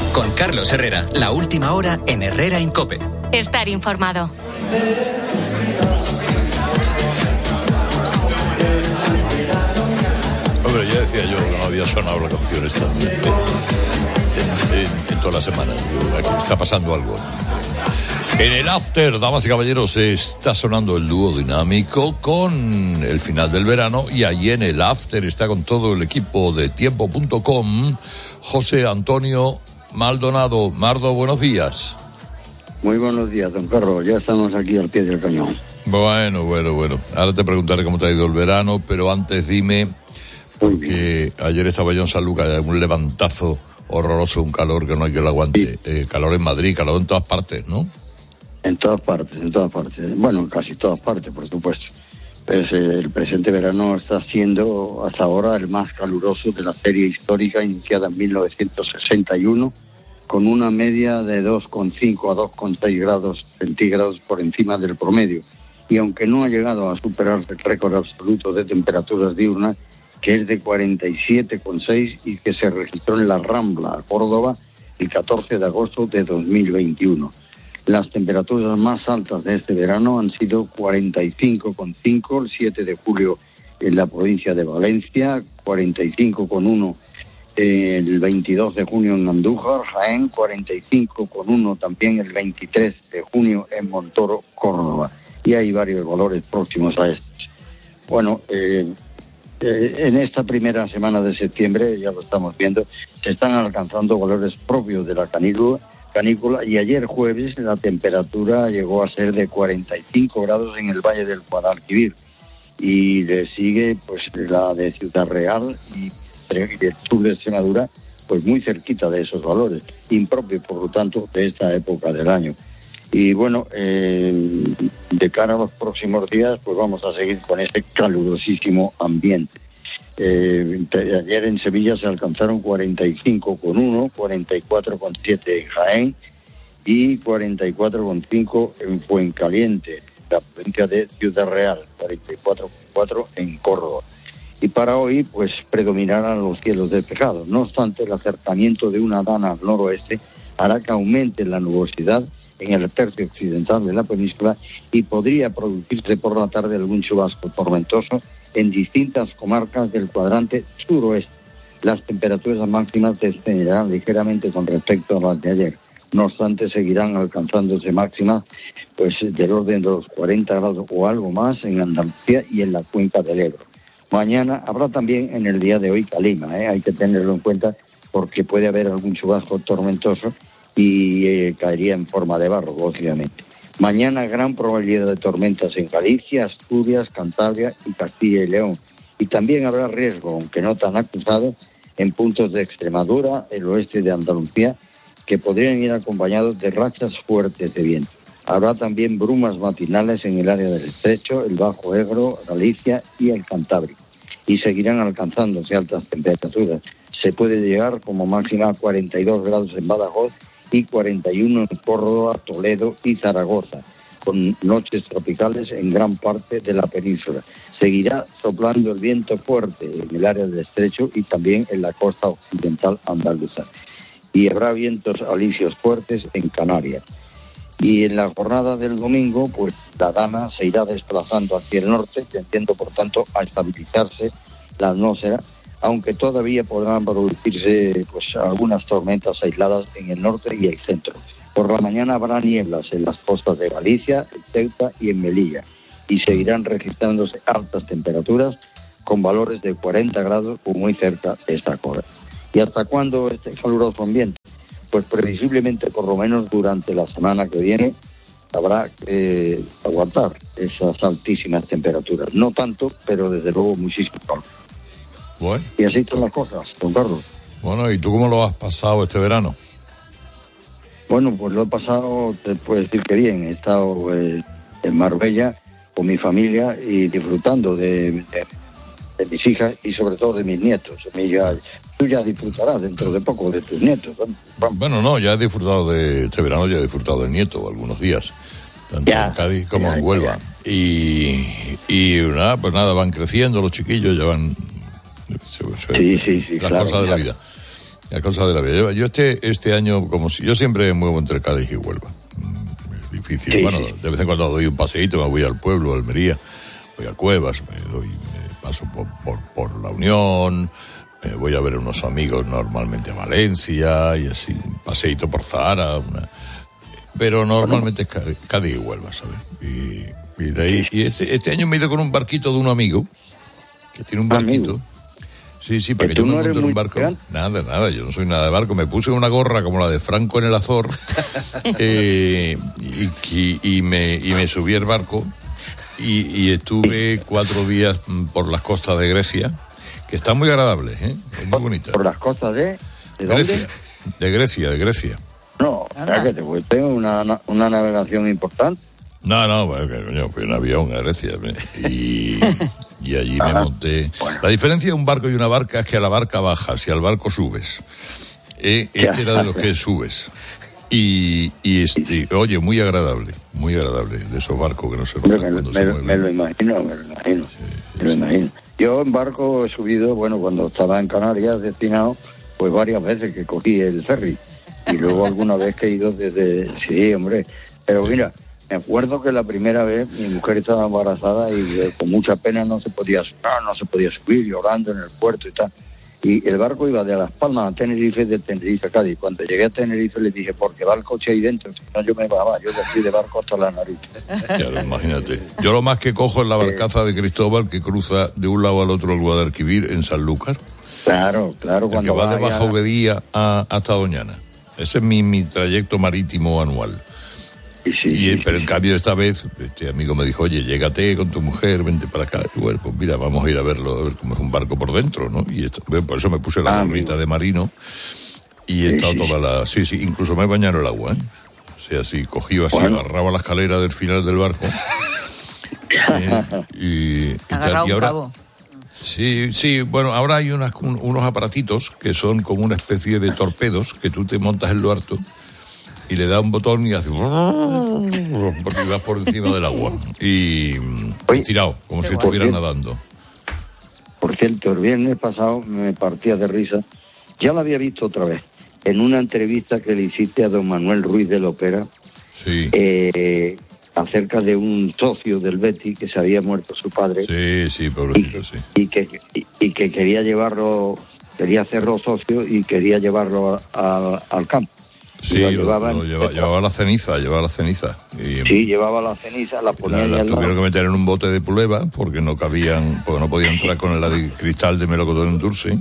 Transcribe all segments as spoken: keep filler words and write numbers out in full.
Con Carlos Herrera, la última hora en Herrera en COPE. Estar informado. Hombre, ya decía yo que no había sonado la canción esta en, en, en toda la semana. Aquí está pasando algo. En el after, damas y caballeros, está sonando el dúo dinámico con el final del verano, y allí en el after está con todo el equipo de tiempo punto com José Antonio Maldonado. Mardo, buenos días. Muy buenos días, don Carlos. Ya estamos aquí al pie del cañón. Bueno, bueno, bueno. Ahora te preguntaré cómo te ha ido el verano, pero antes dime, porque ayer estaba yo en San Lucas, un levantazo horroroso, un calor que no hay que lo aguante. Sí. Eh, calor en Madrid, calor en todas partes, ¿no? En todas partes, en todas partes. Bueno, casi todas partes, por supuesto. Pues, eh, el presente verano está siendo hasta ahora el más caluroso de la serie histórica iniciada en mil novecientos sesenta y uno, con una media de dos coma cinco a dos coma seis grados centígrados por encima del promedio. Y aunque no ha llegado a superar el récord absoluto de temperaturas diurnas, que es de cuarenta y siete coma seis y que se registró en la Rambla, Córdoba, el catorce de agosto de dos mil veintiuno. Las temperaturas más altas de este verano han sido cuarenta y cinco coma cinco el siete de julio en la provincia de Valencia, cuarenta y cinco coma uno el veintidós de junio en Andújar, Jaén, cuarenta y cinco coma uno también el veintitrés de junio en Montoro, Córdoba. Y hay varios valores próximos a estos. Bueno, eh, eh, en esta primera semana de septiembre, ya lo estamos viendo, se están alcanzando valores propios de la canícula, canícula y ayer jueves la temperatura llegó a ser de cuarenta y cinco grados en el Valle del Guadalquivir, y le sigue pues la de Ciudad Real y del sur de Extremadura, pues muy cerquita de esos valores, impropio por lo tanto de esta época del año. Y bueno, eh, de cara a los próximos días pues vamos a seguir con este calurosísimo ambiente. Eh, ayer en Sevilla se alcanzaron cuarenta y cinco coma uno, cuarenta y cuatro coma siete en Jaén y cuarenta y cuatro coma cinco en Fuencaliente, la provincia de Ciudad Real, cuarenta y cuatro coma cuatro en Córdoba. Y para hoy pues predominarán los cielos despejados. No obstante, el acercamiento de una dana al noroeste hará que aumente la nubosidad en el tercio occidental de la península y podría producirse por la tarde algún chubasco tormentoso en distintas comarcas del cuadrante suroeste. Las temperaturas máximas descenderán ligeramente con respecto a las de ayer. No obstante, seguirán alcanzándose máximas pues del orden de los cuarenta grados o algo más en Andalucía y en la cuenca del Ebro. Mañana habrá también en el día de hoy calima, ¿eh? Hay que tenerlo en cuenta porque puede haber algún chubasco tormentoso y eh, caería en forma de barro, lógicamente. Mañana gran probabilidad de tormentas en Galicia, Asturias, Cantabria y Castilla y León. Y también habrá riesgo, aunque no tan acusado, en puntos de Extremadura, el oeste de Andalucía, que podrían ir acompañados de rachas fuertes de viento. Habrá también brumas matinales en el área del Estrecho, el Bajo Ebro, Galicia y el Cantábrico. Y seguirán alcanzándose altas temperaturas. Se puede llegar como máxima a cuarenta y dos grados en Badajoz y cuarenta y uno en Córdoba, Toledo y Zaragoza, con noches tropicales en gran parte de la península. Seguirá soplando el viento fuerte en el área del Estrecho y también en la costa occidental andaluza. Y habrá vientos alisios fuertes en Canarias. Y en la jornada del domingo, pues la dana se irá desplazando hacia el norte, tendiendo por tanto a estabilizarse la atmósfera, aunque todavía podrán producirse pues algunas tormentas aisladas en el norte y el centro. Por la mañana habrá nieblas en las costas de Galicia, en Ceuta y en Melilla, y seguirán registrándose altas temperaturas con valores de cuarenta grados o muy cerca de esta hora. ¿Y hasta cuándo este caluroso ambiente? Pues previsiblemente por lo menos durante la semana que viene habrá que eh, aguantar esas altísimas temperaturas. No tanto, pero desde luego muchísimo calor. Bueno. Y así son las cosas, don Carlos. Bueno, ¿y tú cómo lo has pasado este verano? Bueno, pues lo he pasado, te puedo decir que bien. He estado eh, en Marbella con mi familia y disfrutando de, de, de mis hijas y sobre todo de mis nietos. Ya, tú ya disfrutarás dentro de poco de tus nietos. Vamos. Bueno, no, ya he disfrutado de este verano, ya he disfrutado del nieto algunos días, tanto ya, en Cádiz como ya, en Huelva. Ya. Y, y nada, pues nada, van creciendo los chiquillos, ya van... Se, se, sí, sí, sí, las claro, cosas de claro. la vida. La cosa de la vida. Yo este, este año, como si yo siempre me muevo entre Cádiz y Huelva. Es difícil. Sí, bueno, sí. De vez en cuando doy un paseíto, me voy al pueblo, a Almería, voy a Cuevas, me doy, me paso por, por, por la Unión, eh, voy a ver a unos amigos normalmente a Valencia y así, un paseíto por Zahara, una, pero normalmente es Cádiz, Cádiz y Huelva, ¿sabes? Y, y de ahí, y este, este año me he ido con un barquito de un amigo que tiene un barquito. Amigo. Sí, sí, para que yo me monte en un barco. Grande. Nada, nada, yo no soy nada de barco. Me puse una gorra como la de Franco en el Azor eh, y, y, y, me, y me subí al barco y, y estuve cuatro días por las costas de Grecia, que están muy agradables, ¿eh? Es muy bonita. ¿Por las costas de, de dónde? Grecia, de Grecia, de Grecia. No, o sea que te fuiste una, una navegación importante. No, no, bueno, coño, fui en avión a Grecia y, y allí Ajá. me monté. Bueno. La diferencia de un barco y una barca es que a la barca bajas y al barco subes. Eh, este era de los que subes. Y, y, y, oye, muy agradable, muy agradable, de esos barcos que no se me, me, se me, me lo imagino, me lo imagino, sí, me lo sí. imagino. Yo en barco he subido, bueno, cuando estaba en Canarias destinado, pues varias veces que cogí el ferry. Y luego alguna vez que he ido desde... Sí, hombre, pero sí. mira... Me acuerdo que la primera vez mi mujer estaba embarazada y eh, con mucha pena no se podía no, no se podía subir, llorando en el puerto y tal. Y el barco iba de Las Palmas a Tenerife, de Tenerife a Cádiz. Cuando llegué a Tenerife le dije, porque va el coche ahí dentro, si no yo me bajaba, yo de de barco hasta la nariz. Claro, imagínate. Yo lo más que cojo es la barcaza de Cristóbal que cruza de un lado al otro el Guadalquivir en Sanlúcar. Claro, claro. El cuando que va de Baja Obedía a, hasta Doñana. Ese es mi, mi trayecto marítimo anual. Sí, sí, y, sí, pero sí, en cambio esta vez este amigo me dijo, oye, llégate con tu mujer, vente para acá. Y bueno, pues mira, vamos a ir a verlo, a ver cómo es un barco por dentro, ¿no? Y esto, por eso me puse la gorrita ah, de marino y he sí, estado sí, toda la... Sí, sí, incluso me he bañado en el agua, ¿eh? O sea, así, cogido así, bueno. agarraba la escalera del final del barco. eh, y, y, Agarrado y ahora, un cabo. Sí, sí, bueno, ahora hay unas, un, unos aparatitos que son como una especie de torpedos que tú te montas en lo harto y le da un botón y hace porque vas por encima del agua y Oye, tirado, como si estuvieras nadando. Por cierto, el viernes pasado me partía de risa. Ya lo había visto otra vez en una entrevista que le hiciste a don Manuel Ruiz de Lopera, sí. eh, acerca de un socio del Betis que se había muerto su padre. Sí, sí, pobrecito, y, sí. Y que, y, y que quería llevarlo, quería hacerlo socio y quería llevarlo a, a, al campo. Sí, lo, llevaba, lo lleva, llevaba la ceniza, llevaba la ceniza. Y, sí, llevaba la ceniza, la ponía la, la tuvieron que meter en un bote de puleva porque no cabían, porque no podían entrar con el de cristal de melocotón en dulce.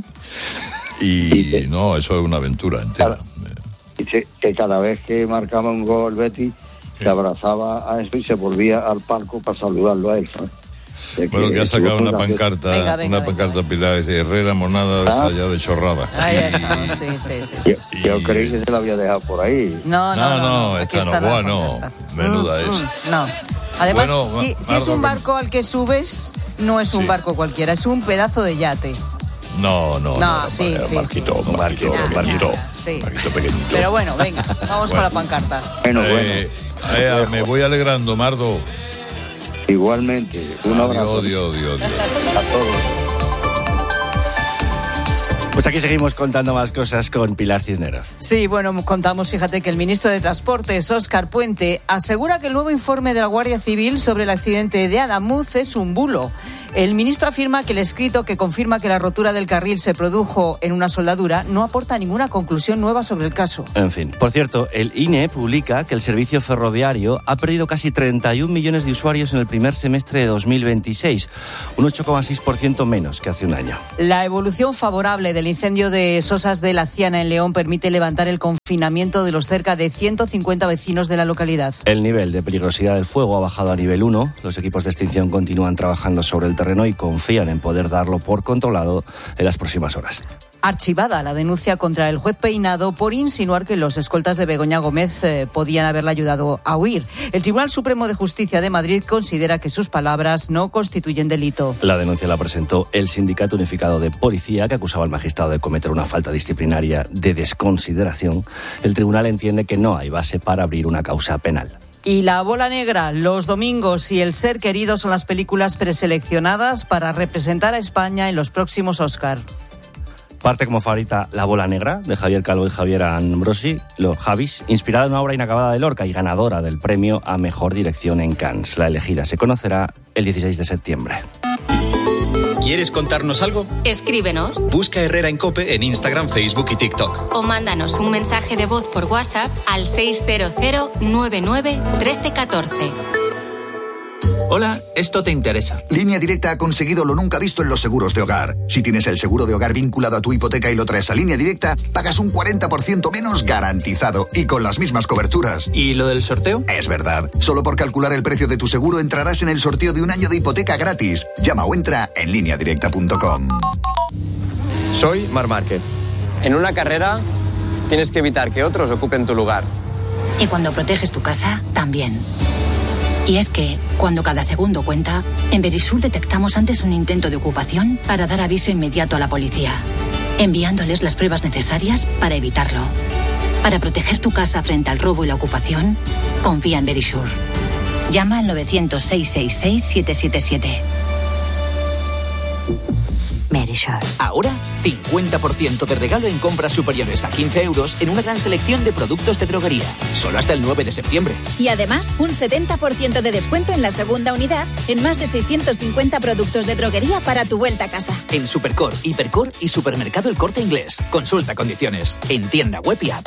Y, y no, eso es una aventura entera. Cada, y se, que cada vez que marcaba un gol Betis, sí. se abrazaba a eso y se volvía al palco para saludarlo a él, ¿sabes? Bueno, que, que ha sacado una pancarta, venga, venga, una pancarta Pilar de Herrera Monada de allá de Chorrada. Ahí estamos, sí, sí, sí. sí, sí. Yo, yo creí que se la había dejado por ahí. No, no, no, no, no, no esta no, bueno, menuda mm, es. Mm, no. Además, bueno, si, si es un barco al que subes, no es un sí. barco cualquiera, es un pedazo de yate. No, no, no, no, no sí, un sí, barquito, sí. un barquito, un barquito, sí. barquito pequeñito. Pero bueno, venga, vamos bueno. con la pancarta. Bueno, bueno. Eh, eh, me voy alegrando, Mardo. Igualmente, un abrazo. Dios, Dios, Dios. A todos. Pues aquí seguimos contando más cosas con Pilar Cisneros. Sí, bueno, contamos, fíjate, que el ministro de Transportes, Óscar Puente, asegura que el nuevo informe de la Guardia Civil sobre el accidente de Adamuz es un bulo. El ministro afirma que el escrito que confirma que la rotura del carril se produjo en una soldadura no aporta ninguna conclusión nueva sobre el caso. En fin, por cierto, el I N E publica que el servicio ferroviario ha perdido casi treinta y un millones de usuarios en el primer semestre de dos mil veintiséis, un ocho coma seis por ciento menos que hace un año. La evolución favorable del incendio de Sosas de la Ciana en León permite levantar el confinamiento de los cerca de ciento cincuenta vecinos de la localidad. El nivel de peligrosidad del fuego ha bajado a nivel uno. Los equipos de extinción continúan trabajando sobre el terreno y confían en poder darlo por controlado en las próximas horas. Archivada la denuncia contra el juez Peinado por insinuar que los escoltas de Begoña Gómez eh, podían haberla ayudado a huir. El Tribunal Supremo de Justicia de Madrid considera que sus palabras no constituyen delito. La denuncia la presentó el Sindicato Unificado de Policía, que acusaba al magistrado de cometer una falta disciplinaria de desconsideración. El tribunal entiende que no hay base para abrir una causa penal. Y La Bola Negra, Los Domingos y El Ser Querido son las películas preseleccionadas para representar a España en los próximos Oscar. Parte como favorita La bola negra, de Javier Calvo y Javier Ambrosi, los Javis, inspirada en una obra inacabada de Lorca y ganadora del premio a Mejor Dirección en Cannes. La elegida se conocerá el dieciséis de septiembre. ¿Quieres contarnos algo? Escríbenos. Busca Herrera en COPE en Instagram, Facebook y TikTok. O mándanos un mensaje de voz por WhatsApp al seis cero cero nueve nueve uno tres uno cuatro. Hola, esto te interesa. Línea Directa ha conseguido lo nunca visto en los seguros de hogar. Si tienes el seguro de hogar vinculado a tu hipoteca y lo traes a Línea Directa, pagas un cuarenta por ciento menos garantizado y con las mismas coberturas. ¿Y lo del sorteo? Es verdad. Solo por calcular el precio de tu seguro entrarás en el sorteo de un año de hipoteca gratis. Llama o entra en línea directa punto com. Soy Marc Márquez. En una carrera tienes que evitar que otros ocupen tu lugar. Y cuando proteges tu casa, también. Y es que, cuando cada segundo cuenta, en Verisur detectamos antes un intento de ocupación para dar aviso inmediato a la policía, enviándoles las pruebas necesarias para evitarlo. Para proteger tu casa frente al robo y la ocupación, confía en Verisur. Llama al nueve cero cero, seis seis seis, siete siete siete. Verisur. Ahora, cincuenta por ciento de regalo en compras superiores a quince euros en una gran selección de productos de droguería. Solo hasta el nueve de septiembre. Y además, un setenta por ciento de descuento en la segunda unidad en más de seiscientos cincuenta productos de droguería para tu vuelta a casa. En Supercor, Hipercor y Supermercado El Corte Inglés. Consulta condiciones. En tienda web y app.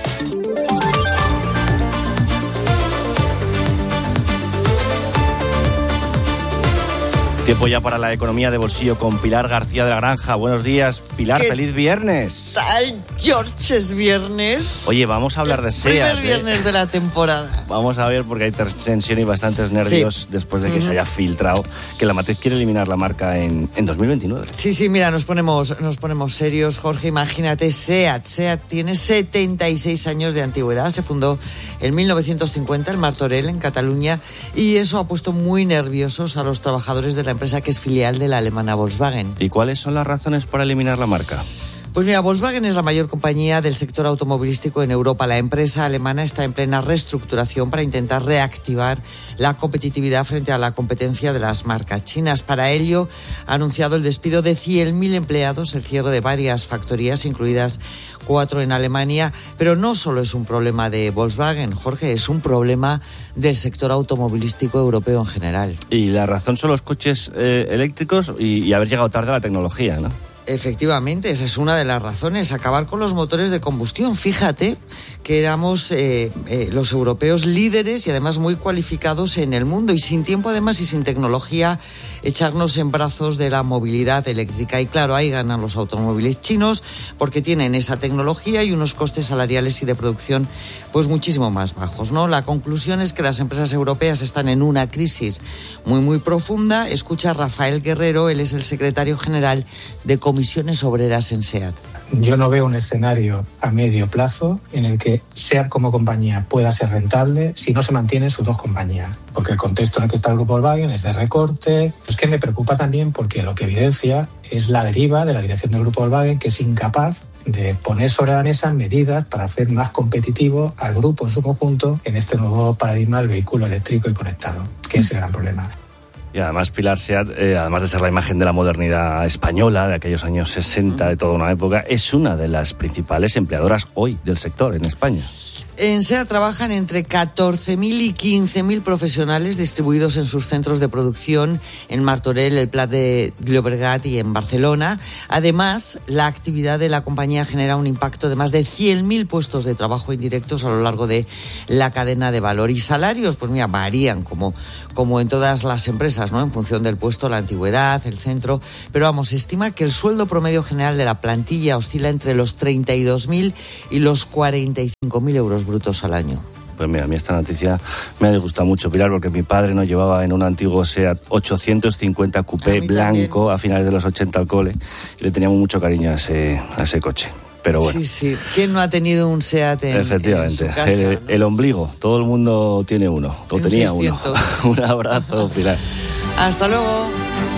Tiempo ya para la economía de bolsillo con Pilar García de la Granja. Buenos días, Pilar, feliz viernes. Tal, George, es viernes. Oye, vamos a hablar de SEAT. Primer viernes ¿eh? de la temporada. Vamos a ver, porque hay tensión y bastantes nervios sí. después de que uh-huh. se haya filtrado que la matriz quiere eliminar la marca en, en dos mil veintinueve. Sí, sí, mira, nos ponemos, nos ponemos serios, Jorge. Imagínate, SEAT. SEAT tiene setenta y seis años de antigüedad. Se fundó en mil novecientos cincuenta en Martorell, en Cataluña, y eso ha puesto muy nerviosos a los trabajadores de la empresa que es filial de la alemana Volkswagen. ¿Y cuáles son las razones para eliminar la marca? Pues mira, Volkswagen es la mayor compañía del sector automovilístico en Europa. La empresa alemana está en plena reestructuración para intentar reactivar la competitividad frente a la competencia de las marcas chinas. Para ello, ha anunciado el despido de cien mil empleados, el cierre de varias factorías, incluidas cuatro en Alemania. Pero no solo es un problema de Volkswagen, Jorge, es un problema del sector automovilístico europeo en general. Y la razón son los coches eh, eléctricos y, y haber llegado tarde a la tecnología, ¿no? Efectivamente, esa es una de las razones, acabar con los motores de combustión. Fíjate que éramos eh, eh, los europeos líderes y además muy cualificados en el mundo y sin tiempo además y sin tecnología echarnos en brazos de la movilidad eléctrica. Y claro, ahí ganan los automóviles chinos porque tienen esa tecnología y unos costes salariales y de producción pues muchísimo más bajos, ¿no? La conclusión es que las empresas europeas están en una crisis muy muy profunda. Escucha a Rafael Guerrero, él es el secretario general de Comisiones Obreras en SEAT. Yo no veo un escenario a medio plazo en el que SEAT como compañía pueda ser rentable si no se mantienen sus dos compañías. Porque el contexto en el que está el grupo Volkswagen es de recorte. Es que me preocupa también porque lo que evidencia es la deriva de la dirección del grupo Volkswagen, que es incapaz de poner sobre la mesa medidas para hacer más competitivo al grupo en su conjunto en este nuevo paradigma del vehículo eléctrico y conectado, que es el gran problema. Y además Pilar SEAT, eh, además de ser la imagen de la modernidad española de aquellos años sesenta, de toda una época, es una de las principales empleadoras hoy del sector en España. En SEAT trabajan entre catorce mil y quince mil profesionales distribuidos en sus centros de producción en Martorell, el Plat de Llobregat y en Barcelona. Además, la actividad de la compañía genera un impacto de más de cien mil puestos de trabajo indirectos a lo largo de la cadena de valor. Y salarios, pues mira, varían como, como en todas las empresas, ¿no? En función del puesto, la antigüedad, el centro. Pero vamos, se estima que el sueldo promedio general de la plantilla oscila entre los treinta y dos mil y los cuarenta y cinco mil euros brutos al año. Pues mira, a mí esta noticia me ha disgustado mucho, Pilar, porque mi padre nos llevaba en un antiguo SEAT ochocientos cincuenta Coupé blanco también, a finales de los ochenta al cole, y le teníamos mucho cariño a ese, a ese coche. Pero bueno. Sí, sí. ¿Quién no ha tenido un SEAT en, Efectivamente. en su casa? El, ¿no? el ombligo. Todo el mundo tiene uno. O tenía uno. Un abrazo, Pilar. Hasta luego.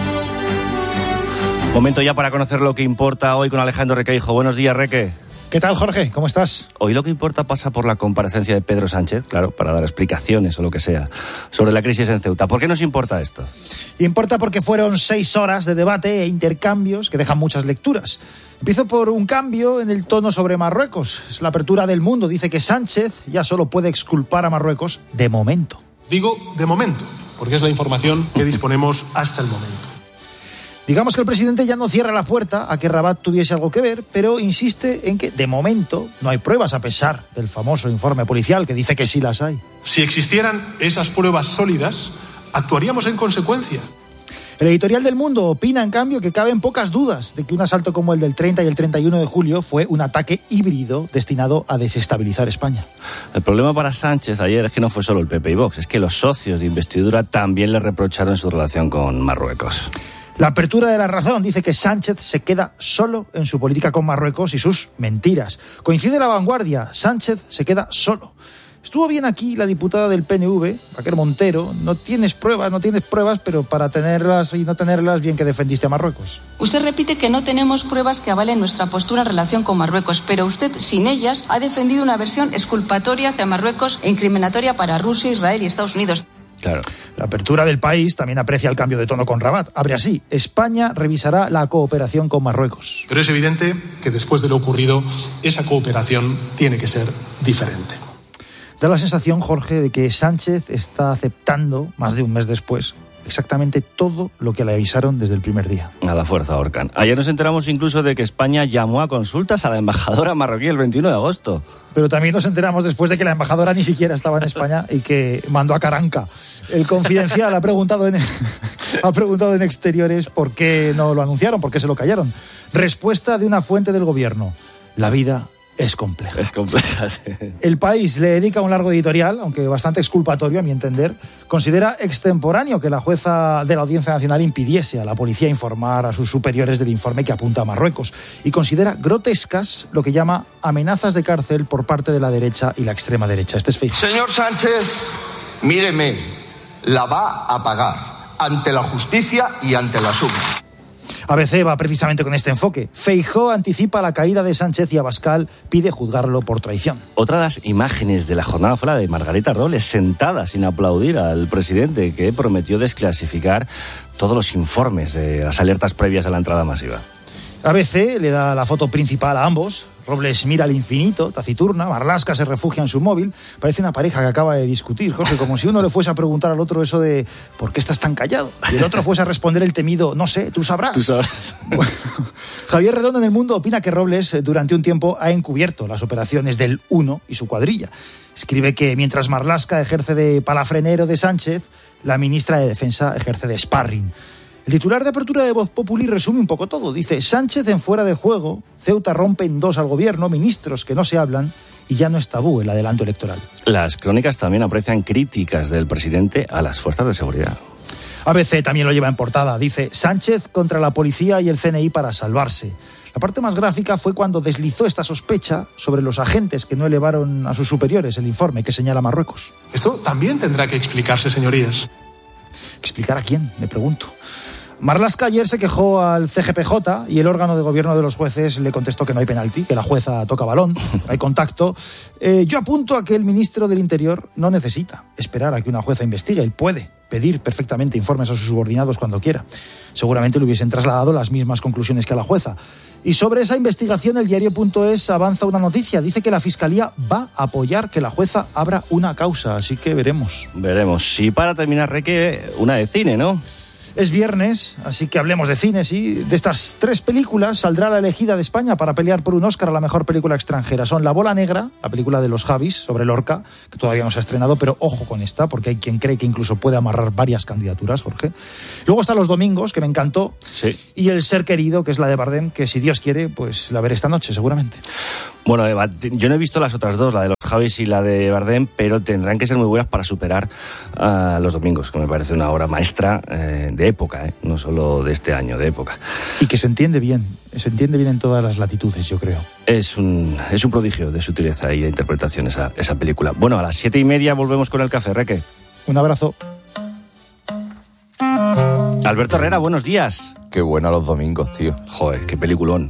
Momento ya para conocer lo que importa hoy con Alejandro Requeijo. Buenos días, Reque. ¿Qué tal, Jorge? ¿Cómo estás? Hoy lo que importa pasa por la comparecencia de Pedro Sánchez, claro, para dar explicaciones o lo que sea, sobre la crisis en Ceuta. ¿Por qué nos importa esto? Importa porque fueron seis horas de debate e intercambios que dejan muchas lecturas. Empiezo por un cambio en el tono sobre Marruecos. Es la apertura del Mundo. Dice que Sánchez ya solo puede exculpar a Marruecos de momento. Digo de momento, porque es la información que disponemos hasta el momento. Digamos que el presidente ya no cierra la puerta a que Rabat tuviese algo que ver, pero insiste en que, de momento, no hay pruebas a pesar del famoso informe policial que dice que sí las hay. Si existieran esas pruebas sólidas, actuaríamos en consecuencia. El editorial del Mundo opina, en cambio, que caben pocas dudas de que un asalto como el del treinta y el treinta y uno de julio fue un ataque híbrido destinado a desestabilizar España. El problema para Sánchez ayer es que no fue solo el P P y Vox, es que los socios de investidura también le reprocharon su relación con Marruecos. La apertura de La Razón dice que Sánchez se queda solo en su política con Marruecos y sus mentiras. Coincide La Vanguardia, Sánchez se queda solo. Estuvo bien aquí la diputada del P N V, Raquel Montero. No tienes pruebas, no tienes pruebas, pero para tenerlas y no tenerlas, bien que defendiste a Marruecos. Usted repite que no tenemos pruebas que avalen nuestra postura en relación con Marruecos, pero usted, sin ellas, ha defendido una versión exculpatoria hacia Marruecos e incriminatoria para Rusia, Israel y Estados Unidos. Claro. La apertura del País también aprecia el cambio de tono con Rabat. Abre así: España revisará la cooperación con Marruecos. Pero es evidente que después de lo ocurrido, esa cooperación tiene que ser diferente. Da la sensación, Jorge, de que Sánchez está aceptando, más de un mes después, exactamente todo lo que le avisaron desde el primer día. A la fuerza ahorcan. Ayer nos enteramos incluso de que España llamó a consultas a la embajadora marroquí el veintiuno de agosto. Pero también nos enteramos después de que la embajadora ni siquiera estaba en España y que mandó a Caranca. El Confidencial ha preguntado en, ha preguntado en Exteriores por qué no lo anunciaron, por qué se lo callaron. Respuesta de una fuente del gobierno: la vida es compleja. Es compleja, sí. El País le dedica un largo editorial, aunque bastante exculpatorio a mi entender. Considera extemporáneo que la jueza de la Audiencia Nacional impidiese a la policía informar a sus superiores del informe que apunta a Marruecos. Y considera grotescas lo que llama amenazas de cárcel por parte de la derecha y la extrema derecha. Este es Feijóo. Señor Sánchez, míreme, la va a pagar ante la justicia y ante la suma. A B C va precisamente con este enfoque. Feijóo anticipa la caída de Sánchez y Abascal pide juzgarlo por traición. Otra de las imágenes de la jornada fue la de Margarita Robles sentada sin aplaudir al presidente, que prometió desclasificar todos los informes de las alertas previas a la entrada masiva. A B C le da la foto principal a ambos. Robles mira al infinito, taciturna. Marlaska se refugia en su móvil. Parece una pareja que acaba de discutir, Jorge, como si uno le fuese a preguntar al otro eso de ¿por qué estás tan callado? Y el otro fuese a responder el temido no sé, tú sabrás. Tú sabrás. Bueno, Javier Redondo en El Mundo opina que Robles durante un tiempo ha encubierto las operaciones del Uno y su cuadrilla. Escribe que mientras Marlaska ejerce de palafrenero de Sánchez, la ministra de Defensa ejerce de sparring. El titular de apertura de Voz Populi resume un poco todo. Dice: Sánchez en fuera de juego, Ceuta rompe en dos al gobierno, ministros que no se hablan y ya no es tabú el adelanto electoral. Las crónicas también aprecian críticas del presidente a las fuerzas de seguridad. A B C también lo lleva en portada. Dice: Sánchez contra la policía y el C N I para salvarse. La parte más gráfica fue cuando deslizó esta sospecha sobre los agentes que no elevaron a sus superiores el informe que señala Marruecos. Esto también tendrá que explicarse, señorías. ¿Explicar a quién? Me pregunto. Marlaska ayer se quejó al C G P J y el órgano de gobierno de los jueces le contestó que no hay penalti, que la jueza toca balón, hay contacto. Eh, yo apunto a que el ministro del Interior no necesita esperar a que una jueza investigue. Él puede pedir perfectamente informes a sus subordinados cuando quiera. Seguramente le hubiesen trasladado las mismas conclusiones que a la jueza. Y sobre esa investigación, el diario.es avanza una noticia. Dice que la Fiscalía va a apoyar que la jueza abra una causa, así que veremos. Veremos. Y para terminar, Reque, una de cine, ¿no? Es viernes, así que hablemos de cine, sí. De estas tres películas saldrá la elegida de España para pelear por un Oscar a la mejor película extranjera. Son La Bola Negra, la película de los Javis sobre Lorca, que todavía no se ha estrenado, pero ojo con esta, porque hay quien cree que incluso puede amarrar varias candidaturas, Jorge. Luego está Los Domingos, que me encantó, sí. Y El Ser Querido, que es la de Bardem, que si Dios quiere, pues la veré esta noche, seguramente. Bueno, Eva, yo no he visto las otras dos, la de los Javis y la de Bardem, pero tendrán que ser muy buenas para superar a Los Domingos, que me parece una obra maestra eh, de época, eh, no solo de este año, de época. Y que se entiende bien, se entiende bien en todas las latitudes, yo creo. Es un, es un prodigio de sutileza y de interpretación esa, esa película. Bueno, a las siete y media volvemos con el café, Reque. Un abrazo. Alberto Herrera, buenos días. Qué buena Los Domingos, tío. Joder, qué peliculón.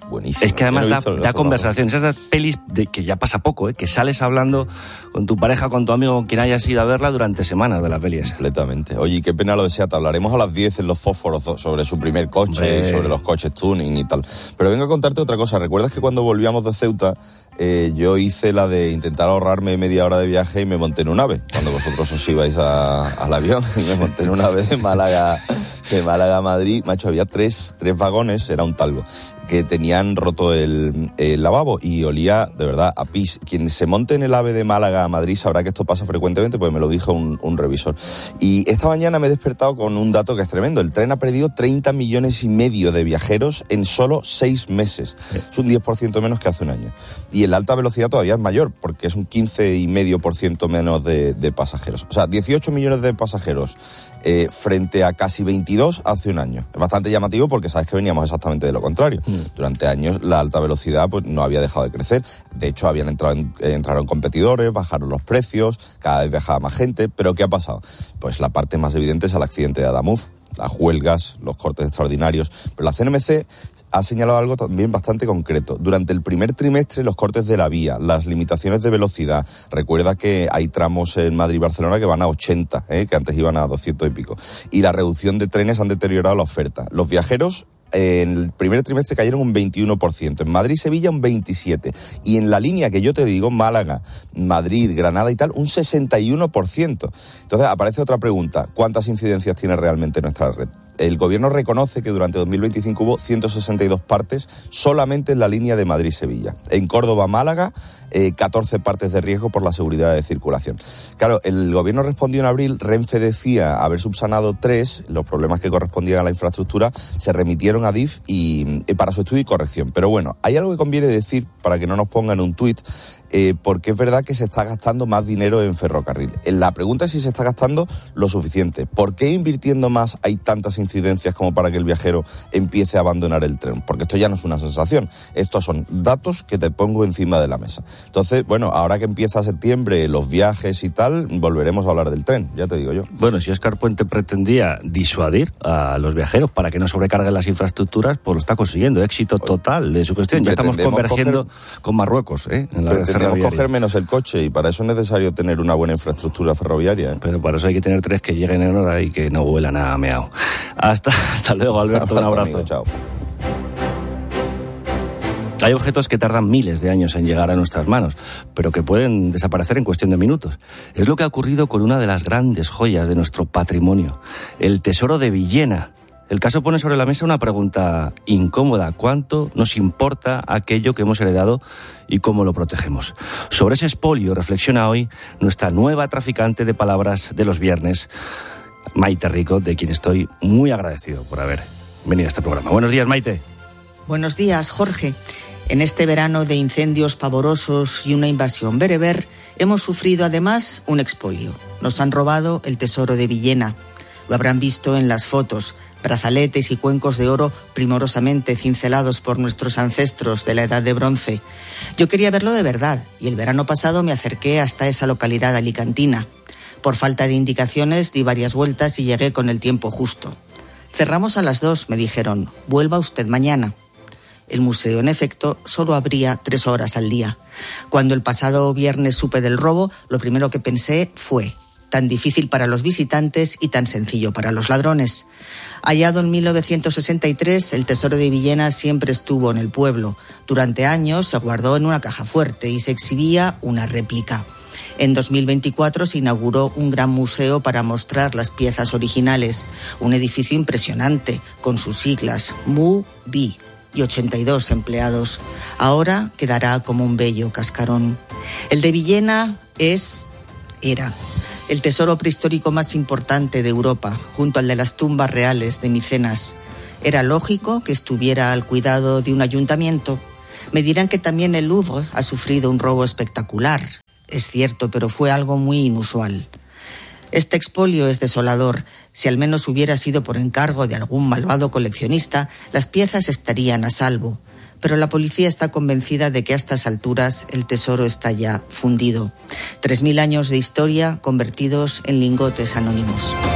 buenísima. Es que además no da, visto, da conversación. Esas pelis de que ya pasa poco, ¿eh? Que sales hablando con tu pareja, con tu amigo, con quien hayas ido a verla durante semanas de la peli esa. Completamente. Oye, qué pena lo de Seat. Hablaremos a las diez en Los Fósforos sobre su primer coche, Hombre. sobre los coches tuning y tal. Pero vengo a contarte otra cosa. ¿Recuerdas que cuando volvíamos de Ceuta eh, yo hice la de intentar ahorrarme media hora de viaje y me monté en un AVE? Cuando vosotros os ibais a, al avión y me monté en un AVE de Málaga, de Málaga a Madrid. Macho, había tres, tres vagones, era un talgo, que tenían roto el, el lavabo y olía, de verdad, a pis. Quien se monte en el AVE de Málaga a Madrid sabrá que esto pasa frecuentemente, pues me lo dijo un, un revisor. Y esta mañana me he despertado con un dato que es tremendo. El tren ha perdido treinta millones y medio de viajeros en solo seis meses. Es un diez por ciento menos que hace un año. Y en la alta velocidad todavía es mayor, porque es un quince coma cinco por ciento menos de, de pasajeros. O sea, dieciocho millones de pasajeros eh, frente a casi veintidós hace un año. Es bastante llamativo porque sabes que veníamos exactamente de lo contrario. Mm. Durante años la alta velocidad pues no había dejado de crecer. De hecho, habían entrado en, eh, entraron competidores, bajaron los precios, cada vez viajaba más gente. ¿Pero qué ha pasado? Pues la parte más evidente es el accidente de Adamuz, las huelgas, los cortes extraordinarios. Pero la C N M C ha señalado algo también bastante concreto. Durante el primer trimestre, los cortes de la vía, las limitaciones de velocidad. Recuerda que hay tramos en Madrid y Barcelona que van a ochenta, ¿eh? Que antes iban a doscientos y pico. Y la reducción de trenes han deteriorado la oferta. Los viajeros en el primer trimestre cayeron un veintiuno por ciento, en Madrid y Sevilla un veintisiete por ciento, y en la línea que yo te digo, Málaga, Madrid, Granada y tal, un sesenta y uno por ciento. Entonces aparece otra pregunta: ¿cuántas incidencias tiene realmente nuestra red? El gobierno reconoce que durante dos mil veinticinco hubo ciento sesenta y dos partes solamente en la línea de Madrid-Sevilla. En Córdoba, Málaga, eh, catorce partes de riesgo por la seguridad de circulación. Claro, el gobierno respondió en abril, Renfe decía haber subsanado tres, los problemas que correspondían a la infraestructura se remitieron a D I F y, y para su estudio y corrección. Pero bueno, hay algo que conviene decir para que no nos pongan un tuit, eh, porque es verdad que se está gastando más dinero en ferrocarril. La pregunta es si se está gastando lo suficiente. ¿Por qué invirtiendo más hay tantas incidencias como para que el viajero empiece a abandonar el tren? Porque esto ya no es una sensación, estos son datos que te pongo encima de la mesa. Entonces, bueno, ahora que empieza septiembre, los viajes y tal, volveremos a hablar del tren, ya te digo yo. Bueno, si Óscar Puente pretendía disuadir a los viajeros para que no sobrecarguen las infraestructuras, pues lo está consiguiendo, éxito total de su gestión. Ya estamos convergiendo coger, con Marruecos, ¿eh? En la red ferroviaria. Pretendemos coger menos el coche y para eso es necesario tener una buena infraestructura ferroviaria, ¿eh? Pero para eso hay que tener tres que lleguen en hora y que no huelan a meao. Hasta, hasta luego, Alberto, un abrazo. Amigo, chao. Hay objetos que tardan miles de años en llegar a nuestras manos, pero que pueden desaparecer en cuestión de minutos. Es lo que ha ocurrido con una de las grandes joyas de nuestro patrimonio, el Tesoro de Villena. El caso pone sobre la mesa una pregunta incómoda: ¿cuánto nos importa aquello que hemos heredado y cómo lo protegemos? Sobre ese expolio reflexiona hoy nuestra nueva traficante de palabras de los viernes, Maite Rico, de quien estoy muy agradecido por haber venido a este programa. Buenos días, Maite. Buenos días, Jorge. En este verano de incendios pavorosos y una invasión bereber, hemos sufrido además un expolio. Nos han robado el Tesoro de Villena. Lo habrán visto en las fotos, brazaletes y cuencos de oro primorosamente cincelados por nuestros ancestros de la Edad de Bronce. Yo quería verlo de verdad y el verano pasado me acerqué hasta esa localidad alicantina. Por falta de indicaciones di varias vueltas y llegué con el tiempo justo. Cerramos a las dos, me dijeron. Vuelva usted mañana. El museo, en efecto, solo abría tres horas al día. Cuando el pasado viernes supe del robo, lo primero que pensé fue: tan difícil para los visitantes y tan sencillo para los ladrones. Hallado en mil novecientos sesenta y tres, el Tesoro de Villena siempre estuvo en el pueblo. Durante años se guardó en una caja fuerte y se exhibía una réplica. En dos mil veinticuatro se inauguró un gran museo para mostrar las piezas originales. Un edificio impresionante, con sus siglas M U B I y ochenta y dos empleados. Ahora quedará como un bello cascarón. El de Villena es, era, el tesoro prehistórico más importante de Europa, junto al de las tumbas reales de Micenas. Era lógico que estuviera al cuidado de un ayuntamiento. Me dirán que también el Louvre ha sufrido un robo espectacular. Es cierto, pero fue algo muy inusual. Este expolio es desolador. Si al menos hubiera sido por encargo de algún malvado coleccionista, las piezas estarían a salvo. Pero la policía está convencida de que a estas alturas el tesoro está ya fundido. Tres mil años de historia convertidos en lingotes anónimos.